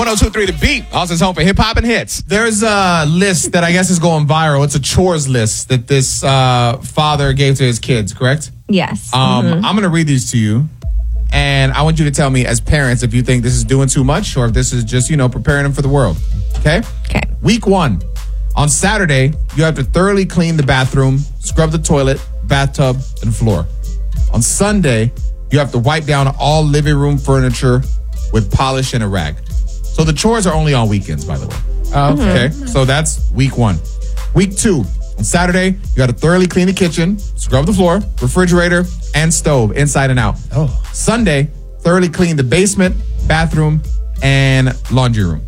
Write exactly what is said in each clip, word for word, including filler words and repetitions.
one oh two point three The Beat. Austin's home for hip-hop and hits. There's a list that I guess is going viral. It's a chores list that this uh, father gave to his kids, correct? Yes. Um, mm-hmm. I'm going to read these to you. And I want you to tell me as parents if you think this is doing too much or if this is just, you know, preparing them for the world. Okay? Okay. Week one. On Saturday, you have to thoroughly clean the bathroom, scrub the toilet, bathtub, and floor. On Sunday, you have to wipe down all living room furniture with polish and a rag. So the chores are only on weekends, by the way. Oh, okay. Okay? So that's week one. Week two. On Saturday, you got to thoroughly clean the kitchen, scrub the floor, refrigerator, and stove inside and out. Oh. Sunday, thoroughly clean the basement, bathroom, and laundry room.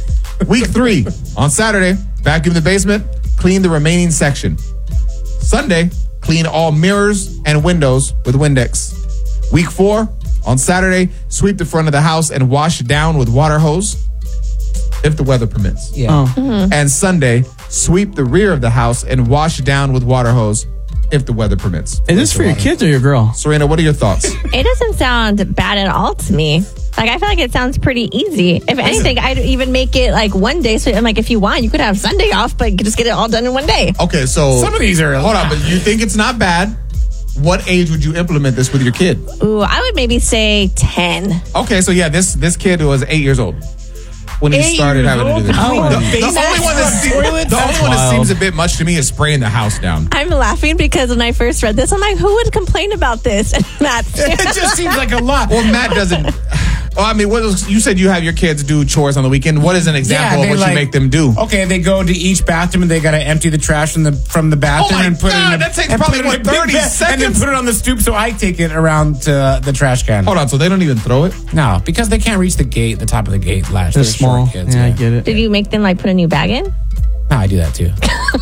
Week three, on Saturday, vacuum the basement, clean the remaining section. Sunday, clean all mirrors and windows with Windex. Week four, on Saturday, sweep the front of the house and wash down with water hose, if the weather permits. Yeah. Oh. Mm-hmm. And Sunday, sweep the rear of the house and wash down with water hose, if the weather permits. Is this for your kids or your girl? Serena, what are your thoughts? It doesn't sound bad at all to me. Like, I feel like it sounds pretty easy. If anything, I'd even make it like one day. So I'm like, if you want, you could have Sunday off, but you could just get it all done in one day. Okay, so Some of these are... hold on, but you think it's not bad? What age would you implement this with your kid? Ooh, I would maybe say ten. Okay, so yeah, this this kid was eight years old when he Eight started years having to do this. old? the, The the face- only one that, seems, the only That's one that wild. seems a bit much to me is spraying the house down. I'm laughing because when I first read this, I'm like, who would complain about this? And Matt, It just seems like a lot. Well, Matt doesn't. Well, I mean, what was, you said you have your kids do chores on the weekend. What is an example they of what like- you make them do? Okay, they go to each bathroom and they got to empty the trash from the from the bathroom Oh my and put it God, in. A, that takes and probably, put it in what, a big thirty bag and then seconds? put it on the stoop so I take it around to uh, the trash can. Hold on, so they don't even throw it? No, because they can't reach the gate, the top of the gate last. They're They're small. short kids. yeah, I get it. did you make them like put a new bag in? No, I do that too.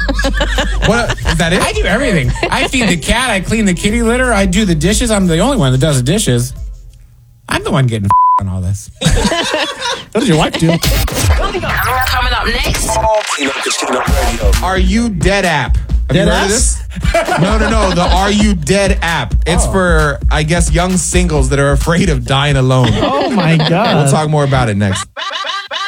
What is that? It? I do everything. I feed the cat. I clean the kitty litter. I do the dishes. I'm the only one that does the dishes. I'm the one getting on all this. What does your wife do? Coming up, coming up next. Tina Casino Radio. Are You Dead app? Have Dead you heard ass? of this? No, no, no. The Are You Dead app. It's Oh. for, I guess, young singles that are afraid of dying alone. Oh my God. We'll talk more about it next.